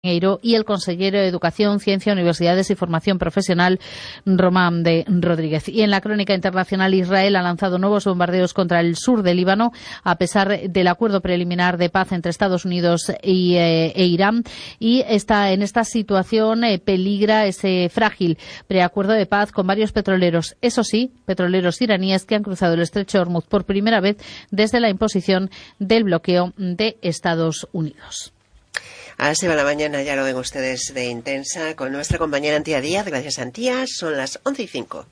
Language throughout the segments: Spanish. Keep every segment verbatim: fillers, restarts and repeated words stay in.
y el consejero de Educación, Ciencia, Universidades y Formación Profesional, Román de Rodríguez. Y en la crónica internacional, Israel ha lanzado nuevos bombardeos contra el sur del Líbano, a pesar del acuerdo preliminar de paz entre Estados Unidos y, eh, e Irán. Y está en esta situación eh, peligra ese frágil preacuerdo de paz con varios petroleros. Eso sí, petroleros iraníes que han cruzado el estrecho de Hormuz por primera vez desde la imposición del bloqueo de Estados Unidos. Ahora se va la mañana, ya lo ven ustedes, de intensa, con nuestra compañera Antía Díaz. Gracias, Antía. Son las once y cinco.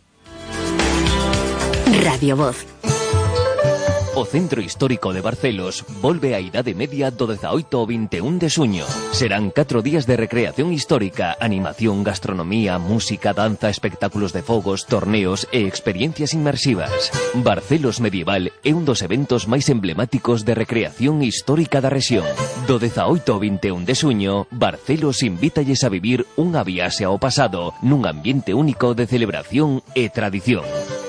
Radio Voz. O Centro Histórico de Barcelos volve a Idade Media do dezaoito ao vinte e un de suño. Serán catro días de recreación histórica, animación, gastronomía, música, danza, espectáculos de fogos, torneos e experiencias inmersivas. Barcelos Medieval é un dos eventos máis emblemáticos de recreación histórica da rexión. Do dezaoito ao vinte e un de suño, Barcelos invítalles a vivir unha viaxe ao pasado nun ambiente único de celebración e tradición.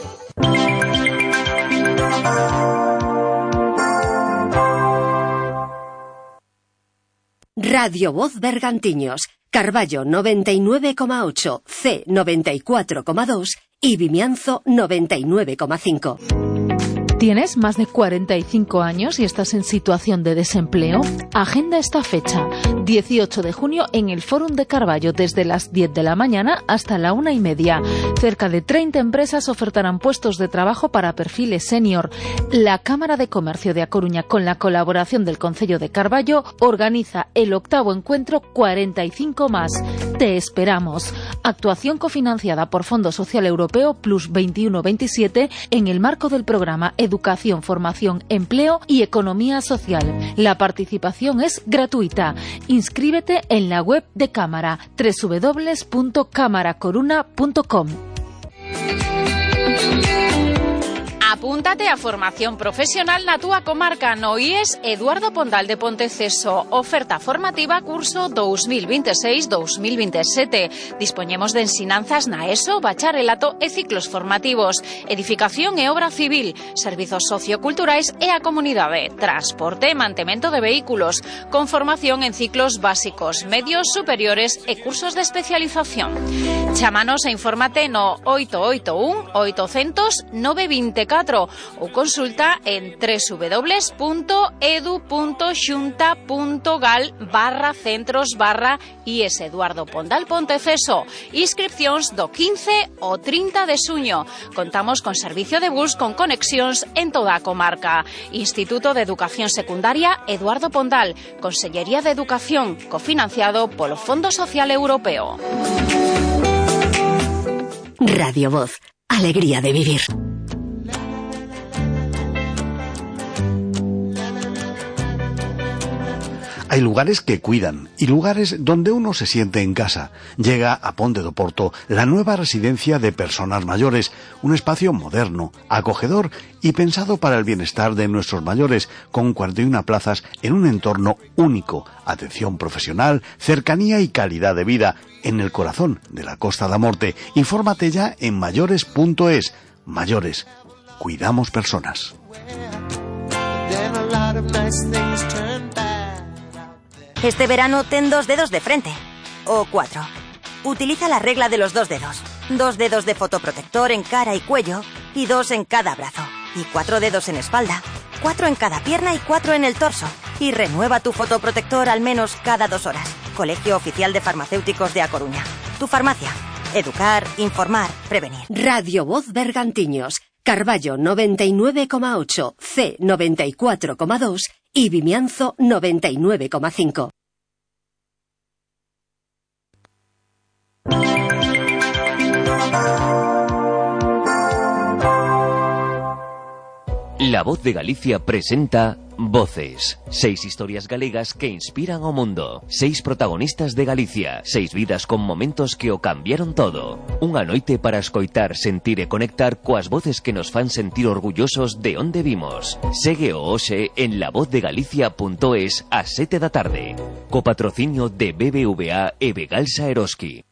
Radio Voz Bergantiños, Carballo noventa y nueve coma ocho, C noventa y cuatro coma dos y Vimianzo noventa y nueve coma cinco. ¿Tienes más de cuarenta y cinco años y estás en situación de desempleo? Agenda esta fecha, dieciocho de junio, en el Fórum de Carballo, desde las diez de la mañana hasta la una y media. Cerca de treinta empresas ofertarán puestos de trabajo para perfiles senior. La Cámara de Comercio de A Coruña, con la colaboración del Concello de Carballo, organiza el octavo encuentro cuarenta y cinco más. Te esperamos. Actuación cofinanciada por Fondo Social Europeo Plus veintiuno veintisiete en el marco del programa Educación, Formación, Empleo y Economía Social. La participación es gratuita. Inscríbete en la web de Cámara, doble u doble u doble u punto cámara coruna punto com. Apúntate a formación profesional na túa comarca no I E S Eduardo Pondal de Ponteceso. Oferta formativa curso dos mil veintiséis dos mil veintisiete. Dispoñemos de ensinanzas na ESO, bacharelato e ciclos formativos, edificación e obra civil, servizos socioculturais e a comunidade, transporte e mantemento de vehículos, con formación en ciclos básicos, medios, superiores e cursos de especialización. Chámanos e infórmate no oito oito un oitocentos nove veinticuatro ou consulta en doble u doble u doble u punto edu punto xunta punto gal barra centros barra I E S Eduardo Pondal Ponteceso. Inscripcións do quince ao trinta de suño. Contamos con servicio de bus con conexións en toda a comarca. Instituto de Educación Secundaria Eduardo Pondal. Consellería de Educación, cofinanciado polo Fondo Social Europeo. Radio Voz. Alegría de vivir. Hay lugares que cuidan y lugares donde uno se siente en casa. Llega a Ponte do Porto la nueva residencia de personas mayores, un espacio moderno, acogedor y pensado para el bienestar de nuestros mayores, con cuarenta y una plazas en un entorno único, atención profesional, cercanía y calidad de vida en el corazón de la Costa da Morte. Infórmate ya en mayores punto es. Mayores, cuidamos personas. Este verano ten dos dedos de frente. O cuatro. Utiliza la regla de los dos dedos. Dos dedos de fotoprotector en cara y cuello y dos en cada brazo. Y cuatro dedos en espalda. Cuatro en cada pierna y cuatro en el torso. Y renueva tu fotoprotector al menos cada dos horas. Colegio Oficial de Farmacéuticos de A Coruña. Tu farmacia. Educar, informar, prevenir. Radio Voz Bergantiños. Carballo noventa y nueve coma ocho, C noventa y cuatro coma dos y Vimianzo noventa y nueve coma cinco. La Voz de Galicia presenta Voces. Seis historias galegas que inspiran ao mundo. Seis protagonistas de Galicia. Seis vidas con momentos que o cambiaron todo. Unha noite para escoitar, sentir e conectar coas voces que nos fan sentir orgullosos de onde vimos. Segue o hoxe en la voz de galicia punto es ás sete da tarde. Co patrocinio de B B V A e Begalsa Eroski.